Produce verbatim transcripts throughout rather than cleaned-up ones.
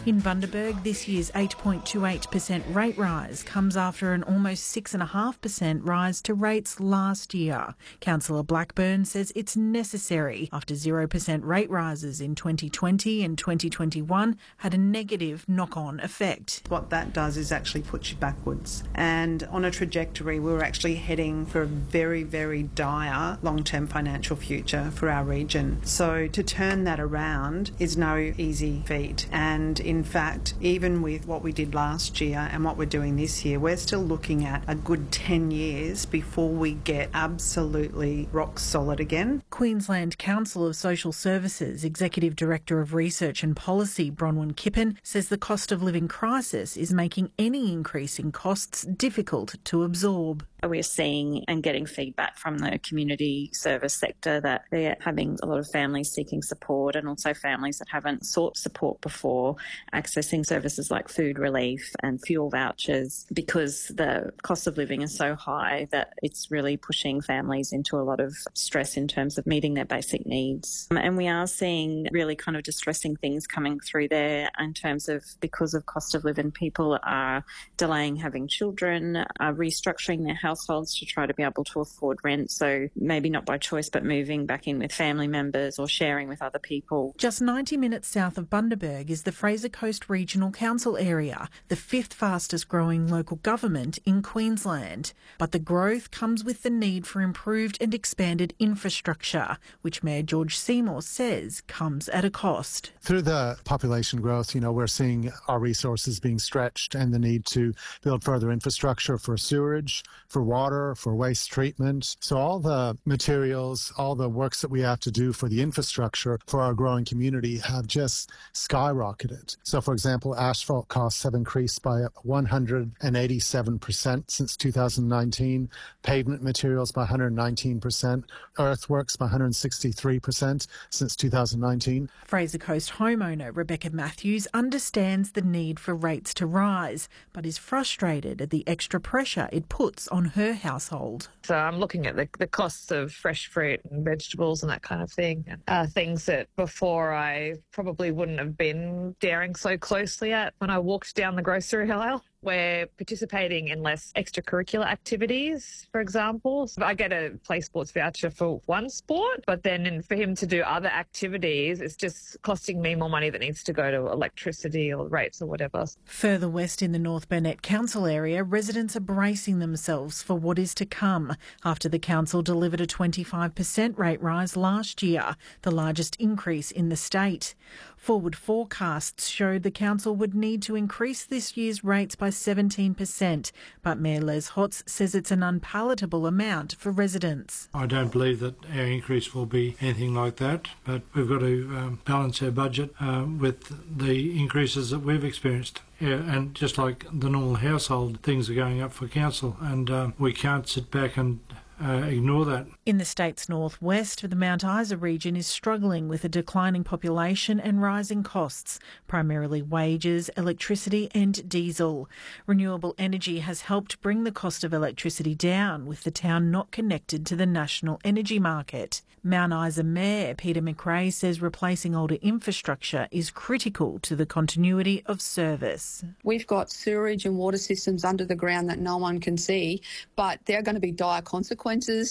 In Bundaberg, this year's eight point two eight percent rate rise comes after an almost six point five percent rise to rates last year. Councillor Blackburn says it's necessary after zero percent rate rises in twenty twenty and twenty twenty-one had a negative knock-on effect. What that does is actually put you backwards. And on a trajectory, we're actually heading for a very, very dire long-term financial future for our region. So to turn that around is no easy feat. And in fact, even with what we did last year and what we're doing this year, we're still looking at a good ten years before we get absolutely rock solid again. Queensland Council of Social Services Executive Director of Research and Policy, Bronwyn Kippen, says the cost of living crisis is making any increase in costs difficult to absorb. We're seeing and getting feedback from the community service sector that they're having a lot of families seeking support, and also families that haven't sought support before accessing services like food relief and fuel vouchers, because the cost of living is so high that it's really pushing families into a lot of stress in terms of meeting their basic needs. And we are seeing really kind of distressing things coming through there in terms of, because of cost of living, people are delaying having children, are restructuring their households to try to be able to afford rent. So maybe not by choice, but moving back in with family members or sharing with other people. Just ninety minutes south of Bundaberg is the Fraser Coast Regional Council area, the fifth fastest growing local government in Queensland. But the growth comes with the need for improved and expanded infrastructure, which Mayor George Seymour says comes at a cost. Through the population growth, you know, we're seeing our resources being stretched and the need to build further infrastructure for sewerage, for water, for waste treatment. So all the materials, all the works that we have to do for the infrastructure for our growing community have just skyrocketed. So, for example, asphalt costs have increased by one hundred eighty-seven percent since two thousand nineteen, pavement materials by one hundred nineteen percent, earthworks by one hundred sixty-three percent since two thousand nineteen. Fraser Coast homeowner Rebecca Matthews understands the need for rates to rise, but is frustrated at the extra pressure it puts on her household. So I'm looking at the, the costs of fresh fruit and vegetables and that kind of thing. Uh, things that before I probably wouldn't have been staring so closely at when I walked down the grocery aisle. We're participating in less extracurricular activities, for example. I get a play sports voucher for one sport, but then for him to do other activities, it's just costing me more money that needs to go to electricity or rates or whatever. Further west in the North Burnett Council area, residents are bracing themselves for what is to come after the council delivered a twenty-five percent rate rise last year, the largest increase in the state. Forward forecasts showed the council would need to increase this year's rates by seventeen percent, but Mayor Les Hotz says it's an unpalatable amount for residents. I don't believe that our increase will be anything like that, but we've got to um, balance our budget uh, with the increases that we've experienced. Yeah, and just like the normal household, things are going up for council, and uh, we can't sit back and Uh, ignore that. In the state's northwest, the Mount Isa region is struggling with a declining population and rising costs, primarily wages, electricity and diesel. Renewable energy has helped bring the cost of electricity down, with the town not connected to the national energy market. Mount Isa Mayor Peter McRae says replacing older infrastructure is critical to the continuity of service. We've got sewerage and water systems under the ground that no one can see, but there are going to be dire consequences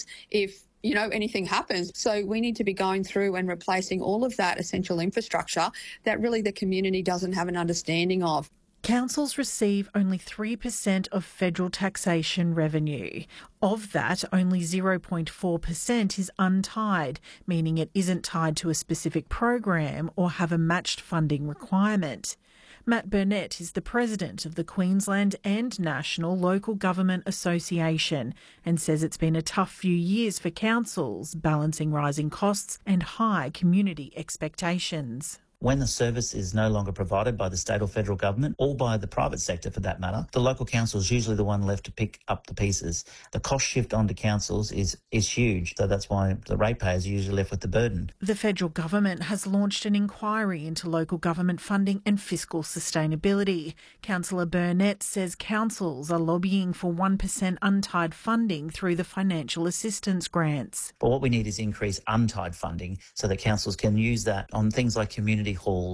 if, you know, anything happens. So we need to be going through and replacing all of that essential infrastructure that really the community doesn't have an understanding of. Councils receive only three percent of federal taxation revenue. Of that, only zero point four percent is untied, meaning it isn't tied to a specific program or have a matched funding requirement. Matt Burnett is the president of the Queensland and National Local Government Association and says it's been a tough few years for councils, balancing rising costs and high community expectations. When the service is no longer provided by the state or federal government, or by the private sector for that matter, the local council is usually the one left to pick up the pieces. The cost shift onto councils is, is huge, so that's why the ratepayers are usually left with the burden. The federal government has launched an inquiry into local government funding and fiscal sustainability. Councillor Burnett says councils are lobbying for one percent untied funding through the financial assistance grants. But what we need is increased untied funding so that councils can use that on things like community halls